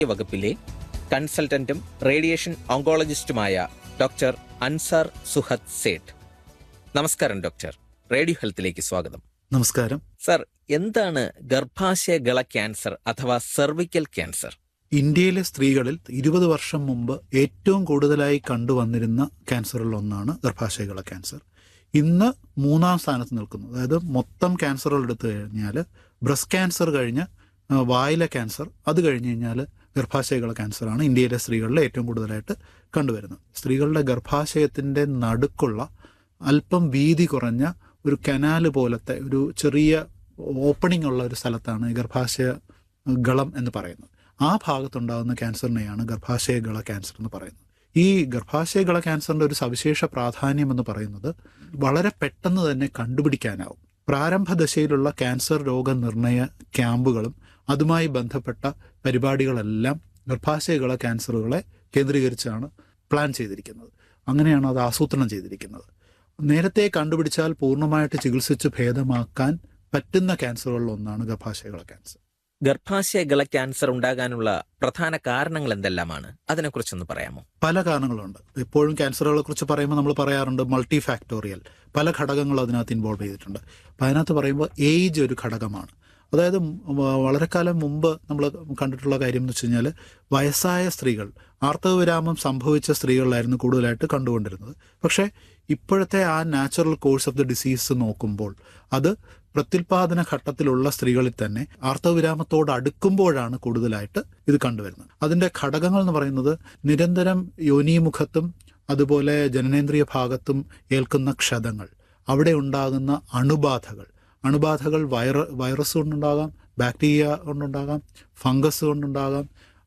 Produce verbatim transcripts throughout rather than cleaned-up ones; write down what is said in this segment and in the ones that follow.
വകുപ്പിലെ കൺസൾട്ടന്റും radiation ഓങ്കോളജിസ്റ്റുമായ doctor Ansar Suhad Sait. നമസ്കാരം doctor, radio ഹെൽത്തിലേക്ക് സ്വാഗതം. നമസ്കാരം സർ, എന്താണ് ഗർഭാശയ ഗള ക്യാൻസർ അഥവാ സെർവിക്കൽ ക്യാൻസർ? ഇന്ത്യയിലെ സ്ത്രീകളിൽ ഇരുപത് വർഷം മുമ്പ് ഏറ്റവും കൂടുതലായി കണ്ടുവന്നിരുന്ന ക്യാൻസറുകളിൽ ഒന്നാണ് ഗർഭാശയഗള ക്യാൻസർ. ഇന്ന് മൂന്നാം സ്ഥാനത്ത് നിൽക്കുന്നു. അതായത് മൊത്തം ക്യാൻസറുകൾ എടുത്തു കഴിഞ്ഞാൽ ബ്രസ്റ്റ് ക്യാൻസർ കഴിഞ്ഞ് വായിലെ ക്യാൻസർ, അത് കഴിഞ്ഞ് കഴിഞ്ഞാൽ ഗർഭാശയഗള ക്യാൻസറാണ് ഇന്ത്യയിലെ സ്ത്രീകളിൽ ഏറ്റവും കൂടുതലായിട്ട് കണ്ടുവരുന്നത്. സ്ത്രീകളുടെ ഗർഭാശയത്തിൻ്റെ നടുക്കുള്ള അല്പം വീതി കുറഞ്ഞ ഒരു കനാല് പോലത്തെ ഒരു ചെറിയ ഓപ്പണിംഗ് ഉള്ള ഒരു സ്ഥലത്താണ് ഗർഭാശയ ഗളം എന്ന് പറയുന്നത്. ആ ഭാഗത്തുണ്ടാകുന്ന ക്യാൻസറിനെയാണ് ഗർഭാശയഗള ക്യാൻസർ എന്ന് പറയുന്നത്. ഈ ഗർഭാശയഗള ക്യാൻസറിൻ്റെ ഒരു സവിശേഷ പ്രാധാന്യം എന്ന് പറയുന്നത് വളരെ പെട്ടെന്ന് തന്നെ കണ്ടുപിടിക്കാനാവും. പ്രാരംഭ ദശയിലുള്ള ക്യാൻസർ രോഗനിർണയ ക്യാമ്പുകളും അതുമായി ബന്ധപ്പെട്ട പരിപാടികളെല്ലാം ഗർഭാശയഗള ക്യാൻസറുകളെ കേന്ദ്രീകരിച്ചാണ് പ്ലാൻ ചെയ്തിരിക്കുന്നത്. അങ്ങനെയാണ് അത് ആസൂത്രണം ചെയ്തിരിക്കുന്നത്. നേരത്തെ കണ്ടുപിടിച്ചാൽ പൂർണ്ണമായിട്ട് ചികിത്സിച്ച് ഭേദമാക്കാൻ പറ്റുന്ന ക്യാൻസറുകളിൽ ഒന്നാണ് ഗർഭാശയഗള ക്യാൻസർ. ഗർഭാശയ ഗള ക്യാൻസർ ഉണ്ടാകാനുള്ള പ്രധാന കാരണങ്ങൾ എന്തെല്ലാമാണ്? അതിനെക്കുറിച്ചൊന്ന് പറയാമോ? പല കാരണങ്ങളുണ്ട്. എപ്പോഴും ക്യാൻസറുകളെ കുറിച്ച് പറയുമ്പോൾ നമ്മൾ പറയാറുണ്ട് മൾട്ടി ഫാക്ടോറിയൽ, പല ഘടകങ്ങളും അതിനകത്ത് ഇൻവോൾവ് ചെയ്തിട്ടുണ്ട്. അപ്പം അതിനകത്ത് പറയുമ്പോൾ ഏജ് ഒരു ഘടകമാണ്. അതായത് വളരെ കാലം മുമ്പ് നമ്മൾ കണ്ടിട്ടുള്ള കാര്യം എന്ന് വെച്ച് കഴിഞ്ഞാൽ വയസ്സായ സ്ത്രീകൾ, ആർത്തവവിരാമം സംഭവിച്ച സ്ത്രീകളിലായിരുന്നു കൂടുതലായിട്ട് കണ്ടുകൊണ്ടിരുന്നത്. പക്ഷേ ഇപ്പോഴത്തെ ആ natural course of the disease നോക്കുമ്പോൾ അത് പ്രത്യുൽപാദന ഘട്ടത്തിലുള്ള സ്ത്രീകളിൽ തന്നെ ആർത്തവവിരാമത്തോട് അടുക്കുമ്പോഴാണ് കൂടുതലായിട്ട് ഇത് കണ്ടുവരുന്നത്. അതിൻ്റെ ഘടകങ്ങൾ എന്ന് പറയുന്നത് നിരന്തരം യോനീമുഖത്തും അതുപോലെ ജനനേന്ദ്രിയ ഭാഗത്തും ഏൽക്കുന്ന ക്ഷതങ്ങൾ, അവിടെ ഉണ്ടാകുന്ന അണുബാധകൾ അണുബാധകൾ വൈറ വൈറസ് കൊണ്ടുണ്ടാകാം, ബാക്ടീരിയ കൊണ്ടുണ്ടാകാം, ഫംഗസ് കൊണ്ടുണ്ടാകാം,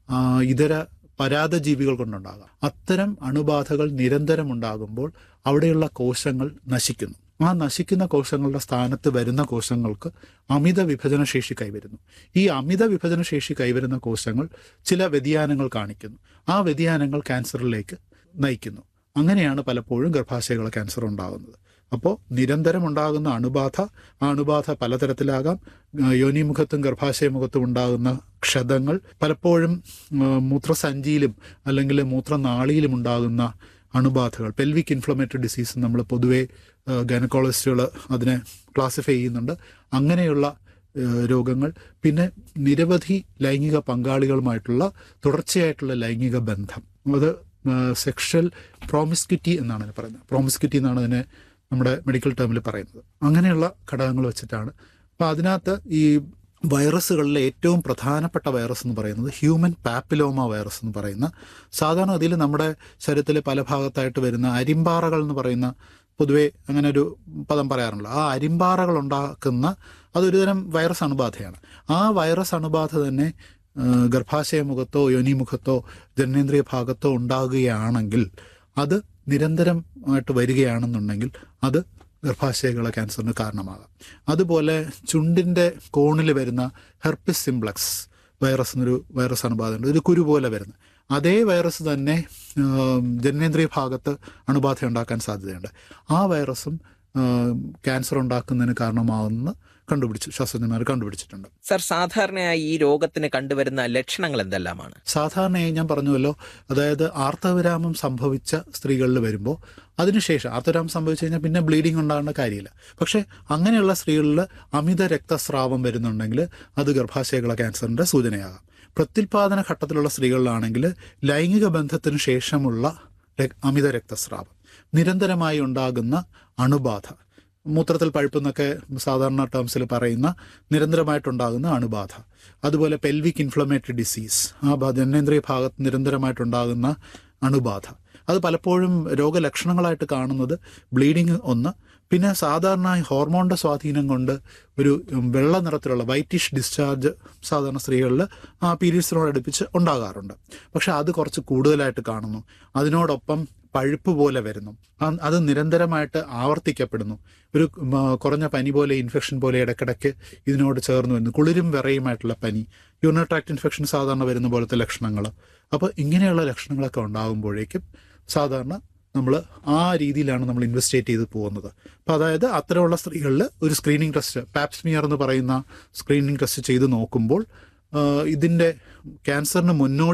ഇതര പരാതജീവികൾ കൊണ്ടുണ്ടാകാം. അത്തരം അണുബാധകൾ നിരന്തരം ഉണ്ടാകുമ്പോൾ അവിടെയുള്ള കോശങ്ങൾ നശിക്കുന്നു. ആ നശിക്കുന്ന കോശങ്ങളുടെ സ്ഥാനത്ത് വരുന്ന കോശങ്ങൾക്ക് അമിത വിഭജനശേഷി കൈവരുന്നു. ഈ അമിത വിഭജനശേഷി കൈവരുന്ന കോശങ്ങൾ ചില വ്യതിയാനങ്ങൾ കാണിക്കുന്നു. ആ വ്യതിയാനങ്ങൾ ക്യാൻസറിലേക്ക് നയിക്കുന്നു. അങ്ങനെയാണ് പലപ്പോഴും ഗർഭാശയഗള ക്യാൻസർ ഉണ്ടാകുന്നത്. അപ്പോൾ നിരന്തരം ഉണ്ടാകുന്ന അണുബാധ, ആ അണുബാധ പലതരത്തിലാകാം. യോനിമുഖത്തും ഗർഭാശയമുഖത്തും ഉണ്ടാകുന്ന ക്ഷതങ്ങൾ, പലപ്പോഴും മൂത്രസഞ്ചിയിലും അല്ലെങ്കിൽ മൂത്രനാളിയിലും ഉണ്ടാകുന്ന അണുബാധകൾ, പെൽവിക് ഇൻഫ്ലമേറ്ററി ഡിസീസ് നമ്മൾ പൊതുവെ ഗൈനക്കോളജിസ്റ്റുകൾ അതിനെ ക്ലാസിഫൈ ചെയ്യുന്നുണ്ട്. അങ്ങനെയുള്ള രോഗങ്ങൾ, പിന്നെ നിരവധി ലൈംഗിക പങ്കാളികളുമായിട്ടുള്ള തുടർച്ചയായിട്ടുള്ള ലൈംഗിക ബന്ധം, അത് സെക്ഷൽ പ്രോമിസ്ക്യൂറ്റി എന്നാണ് അതിനെ പറയുന്നത്. പ്രോമിസ്ക്യൂറ്റി എന്നാണ് അതിനെ നമ്മുടെ മെഡിക്കൽ ടേമിൽ പറയുന്നത്. അങ്ങനെയുള്ള ഘടകങ്ങൾ വെച്ചിട്ടാണ്. അപ്പോൾ അതിനകത്ത് ഈ വൈറസുകളിലെ ഏറ്റവും പ്രധാനപ്പെട്ട വൈറസ് എന്ന് പറയുന്നത് ഹ്യൂമൻ പാപ്പിലോമ വൈറസ് എന്ന് പറയുന്ന, സാധാരണ അതിൽ നമ്മുടെ ശരീരത്തിലെ പല ഭാഗത്തായിട്ട് വരുന്ന അരിമ്പാറകൾ എന്ന് പറയുന്ന, പൊതുവെ അങ്ങനെ ഒരു പദം പറയാറുണ്ട്. ആ അരിമ്പാറകൾ ഉണ്ടാക്കുന്ന അതൊരു തരം വൈറസ് അണുബാധയാണ്. ആ വൈറസ് അണുബാധ തന്നെ ഗർഭാശയമുഖത്തോ യോനിമുഖത്തോ ജനനേന്ദ്രിയ ഭാഗത്തോ ഉണ്ടാകുകയാണെങ്കിൽ, അത് നിരന്തരമായിട്ട് വരികയാണെന്നുണ്ടെങ്കിൽ അത് ഗർഭാശയഗള ക്യാൻസറിന് കാരണമാകാം. അതുപോലെ ചുണ്ടിൻ്റെ കോണിൽ വരുന്ന ഹെർപ്പിസ് സിംപ്ലക്സ് വൈറസ് എന്നൊരു വൈറസ് അണുബാധയുണ്ട്. ഒരു കുരു പോലെ വരുന്നത്. അതേ വൈറസ് തന്നെ ജനനേന്ദ്രിയ ഭാഗത്ത് അണുബാധ ഉണ്ടാക്കാൻ സാധ്യതയുണ്ട്. ആ വൈറസും ക്യാൻസർ ഉണ്ടാക്കുന്നതിന് കാരണമാകുമെന്ന് കണ്ടുപിടിച്ചു ശാസ്ത്രജ്ഞന്മാർ കണ്ടുപിടിച്ചിട്ടുണ്ട്. സർ, സാധാരണയായി ഈ രോഗത്തിന് കണ്ടുവരുന്ന ലക്ഷണങ്ങൾ എന്തെല്ലാമാണ്? സാധാരണയായി ഞാൻ പറഞ്ഞുവല്ലോ, അതായത് ആർത്തവവിരാമം സംഭവിച്ച സ്ത്രീകളിൽ വരുമ്പോൾ അതിനുശേഷം ആർത്തവവിരാമം സംഭവിച്ചു കഴിഞ്ഞാൽ പിന്നെ ബ്ലീഡിങ് ഉണ്ടാകേണ്ട കാര്യമില്ല. പക്ഷേ അങ്ങനെയുള്ള സ്ത്രീകളിൽ അമിത രക്തസ്രാവം വരുന്നുണ്ടെങ്കിൽ അത് ഗർഭാശയഗള ക്യാൻസറിൻ്റെ സൂചനയാകാം. പ്രത്യുൽപാദന ഘട്ടത്തിലുള്ള സ്ത്രീകളിലാണെങ്കിൽ ലൈംഗിക ബന്ധത്തിന് ശേഷമുള്ള അമിത രക്തസ്രാവം, നിരന്തരമായി ഉണ്ടാകുന്ന അണുബാധ, മൂത്രത്തിൽ പഴുപ്പെന്നൊക്കെ സാധാരണ ടേംസിൽ പറയുന്ന നിരന്തരമായിട്ടുണ്ടാകുന്ന അണുബാധ, അതുപോലെ പെൽവിക് ഇൻഫ്ലമേറ്ററി ഡിസീസ്, ആ ജനനേന്ദ്രിയ ഭാഗത്ത് നിരന്തരമായിട്ടുണ്ടാകുന്ന അണുബാധ, അത് പലപ്പോഴും രോഗലക്ഷണങ്ങളായിട്ട് കാണുന്നത് ബ്ലീഡിങ് ഒന്ന്, പിന്നെ സാധാരണ ഹോർമോണിൻ്റെ സ്വാധീനം കൊണ്ട് ഒരു വെള്ള നിറത്തിലുള്ള വൈറ്റിഷ് ഡിസ്ചാർജ് സാധാരണ സ്ത്രീകളിൽ ആ പീരീഡ്സിനോടടുപ്പിച്ച് ഉണ്ടാകാറുണ്ട്. പക്ഷെ അത് കുറച്ച് കൂടുതലായിട്ട് കാണുന്നു. അതിനോടൊപ്പം പഴുപ്പ് പോലെ വരുന്നു. അത് നിരന്തരമായിട്ട് ആവർത്തിക്കപ്പെടുന്നു. ഒരു കുറഞ്ഞ പനി പോലെ, ഇൻഫെക്ഷൻ പോലെ ഇടയ്ക്കിടയ്ക്ക് ഇതിനോട് ചേർന്ന് വരുന്നു. കുളിരും വിറയുമായിട്ടുള്ള പനി, യൂറിനറി ട്രാക്ട് ഇൻഫെക്ഷൻ സാധാരണ വരുന്ന പോലത്തെ ലക്ഷണങ്ങൾ. അപ്പോൾ ഇങ്ങനെയുള്ള ലക്ഷണങ്ങളൊക്കെ ഉണ്ടാകുമ്പോഴേക്കും സാധാരണ നമ്മൾ ആ രീതിയിലാണ് നമ്മൾ ഇൻവെസ്റ്റിഗേറ്റ് ചെയ്ത് പോകുന്നത്. അപ്പോൾ അതായത് അത്തരമുള്ള സ്ത്രീകളിൽ ഒരു സ്ക്രീനിങ് ടെസ്റ്റ്, പാപ്സ്മിയർ എന്ന് പറയുന്ന സ്ക്രീനിങ് ടെസ്റ്റ് ചെയ്ത് നോക്കുമ്പോൾ ഇതിൻ്റെ ക്യാൻസറിന് മുന്നോടി